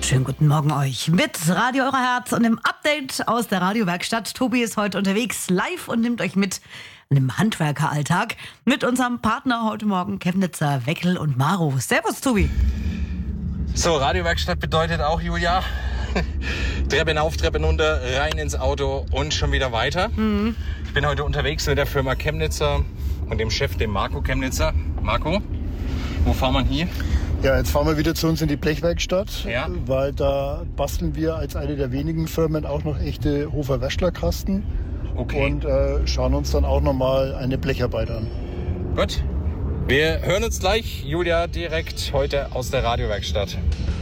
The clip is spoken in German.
Schönen guten Morgen euch mit Radio Euer Herz und im Update aus der Radiowerkstatt. Tobi ist heute unterwegs live und nimmt euch mit in dem Handwerkeralltag mit unserem Partner heute Morgen Chemnitzer Weckel und Maro. Servus Tobi. So, Radiowerkstatt bedeutet auch, Julia, Treppen auf, Treppen runter, rein ins Auto und schon wieder weiter. Ich bin heute unterwegs mit der Firma Chemnitzer und dem Chef, dem Marco Chemnitzer. Marco, wo fahren wir hier? Ja, jetzt fahren wir wieder zu uns in die Blechwerkstatt, Ja. weil da basteln wir als eine der wenigen Firmen auch noch echte Hofer-Wäschlerkasten. Okay. Und schauen uns dann auch nochmal eine Blecharbeit an. Gut. Wir hören uns gleich, Julia, direkt heute aus der Radiowerkstatt.